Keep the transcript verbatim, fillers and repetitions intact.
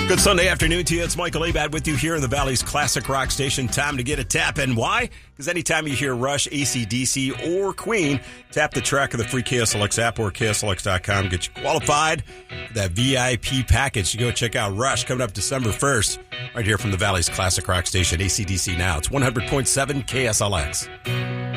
Good Sunday afternoon to you. It's Michael Abad with you here in the Valley's Classic Rock Station. Time to get a tap. And why? Because anytime you hear Rush, A C D C, or Queen, tap the track of the free K S L X app or K S L X dot com. Get you qualified for that V I P package. You go check out Rush coming up December first right here from the Valley's Classic Rock Station. A C D C now. It's one hundred point seven K S L X.